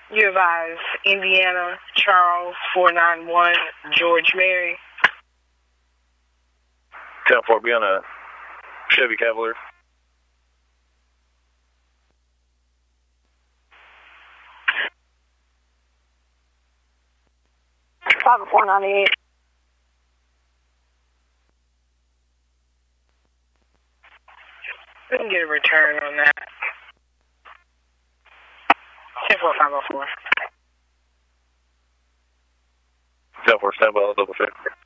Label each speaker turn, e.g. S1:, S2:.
S1: You advise Indiana, Charles, 491, George Mary.
S2: 10-4, be on a Chevy Cavalier.
S1: 498. We can get a return on that. 10-4, 504.
S2: 10-4, stand by, I'll double check.